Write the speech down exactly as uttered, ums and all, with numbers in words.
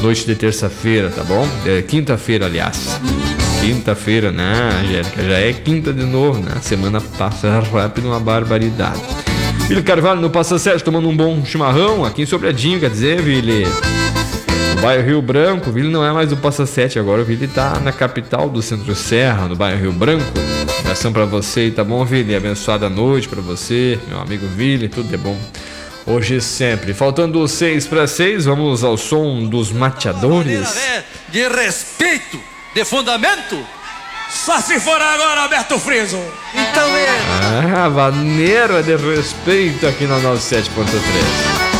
noite de terça-feira, tá bom? É, quinta-feira, aliás. Quinta-feira, né, Angélica? Já é quinta de novo, né? A semana passa rápido, uma barbaridade. Vili Carvalho no Passa Sete, tomando um bom chimarrão aqui em Sobradinho, quer dizer, Vili? No bairro Rio Branco. O Vili não é mais do Passa Sete agora, o Vili tá na capital do Centro-Serra, no bairro Rio Branco. Abração pra você, tá bom, Vili? Abençoada noite pra você, meu amigo Vili, tudo de bom. Hoje e sempre. Faltando seis para seis, vamos ao som dos mateadores. De respeito, de fundamento. Só se for agora, Alberto Friso. Então é. Ah, maneiro é de respeito aqui na noventa e sete ponto três.